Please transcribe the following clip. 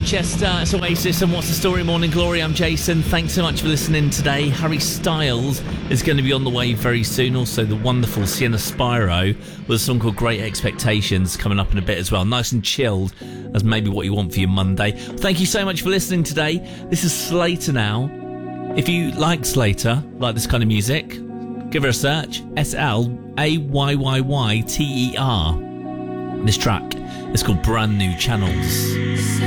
Manchester, it's Oasis and What's the Story? Morning Glory. I'm Jason. Thanks so much for listening today. Harry Styles is going to be on the way very soon. Also, the wonderful Sienna Spiro with a song called Great Expectations coming up in a bit as well. Nice and chilled, as maybe what you want for your Monday. Thank you so much for listening today. This is Slater now. If you like Slater, like this kind of music, give her a search. Slayyyter. This track is called Brand New Channels.